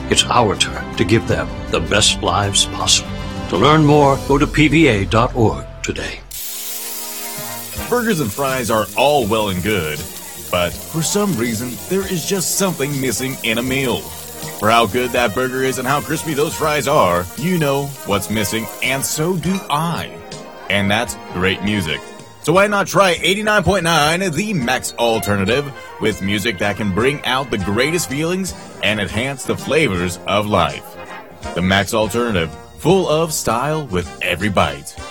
It's our turn to give them the best lives possible. To learn more, go to pva.org today. Burgers and fries are all well and good, but for some reason, there is just something missing in a meal. For how good that burger is and how crispy those fries are, you know what's missing, and so do I. And that's great music. So why not try 89.9, the Max Alternative, with music that can bring out the greatest feelings and enhance the flavors of life. The Max Alternative, full of style with every bite.